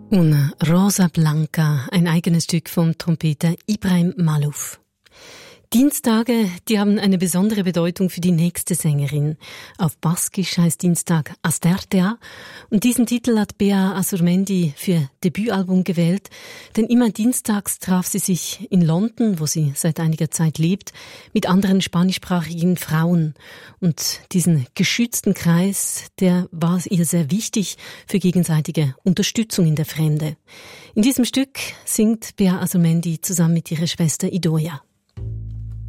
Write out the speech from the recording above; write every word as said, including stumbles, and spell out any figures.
Una Rosa Blanca, ein eigenes Stück vom Trompeter Ibrahim Malouf. Dienstage, die haben eine besondere Bedeutung für die nächste Sängerin. Auf Baskisch heißt Dienstag Astertea und diesen Titel hat Bea Azurmendi für ihr Debütalbum gewählt, denn immer dienstags traf sie sich in London, wo sie seit einiger Zeit lebt, mit anderen spanischsprachigen Frauen. Und diesen geschützten Kreis, der war ihr sehr wichtig für gegenseitige Unterstützung in der Fremde. In diesem Stück singt Bea Azurmendi zusammen mit ihrer Schwester Idoia.